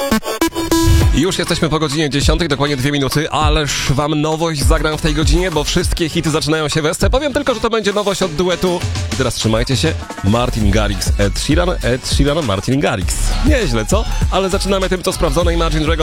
Już jesteśmy po godzinie 10, dokładnie 2 minuty, ależ wam nowość zagram w tej godzinie, bo wszystkie hity zaczynają się we. Powiem tylko, że to będzie nowość od duetu. I teraz trzymajcie się. Martin Garrix, Ed Sheeran, Martin Garrix. Nieźle, co? Ale zaczynamy tym, co sprawdzone. Imagine Dragons.